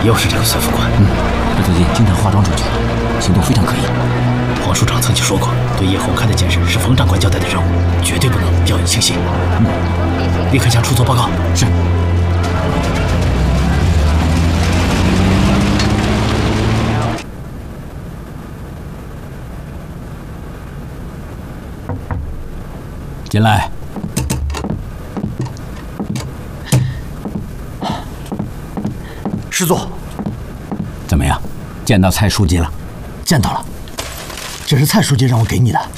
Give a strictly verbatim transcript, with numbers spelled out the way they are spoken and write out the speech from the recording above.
又是这个孙副官。 嗯，他最近经常化妆出去，行动非常可疑。 黄署长曾经说过，对叶红开的监视是冯长官交代的任务，绝对不能掉以轻心。嗯，立刻向处做报告。 是。进来。 师座， 怎么样？见到蔡书记了？ 见到了，这是蔡书记让我给你的。